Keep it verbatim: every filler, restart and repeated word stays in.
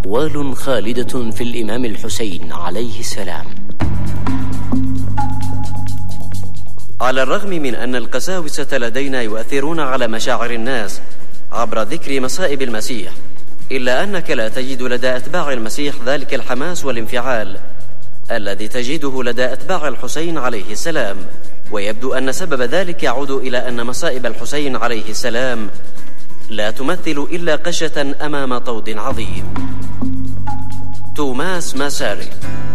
أقوال خالدة في الإمام الحسين عليه السلام. على الرغم من أن القساوسة لدينا يؤثرون على مشاعر الناس عبر ذكر مصائب المسيح، إلا أنك لا تجد لدى أتباع المسيح ذلك الحماس والانفعال الذي تجده لدى أتباع الحسين عليه السلام. ويبدو أن سبب ذلك يعود إلى أن مصائب الحسين عليه السلام لا تمثل إلا قشة أمام طود عظيم. توماس ماساري.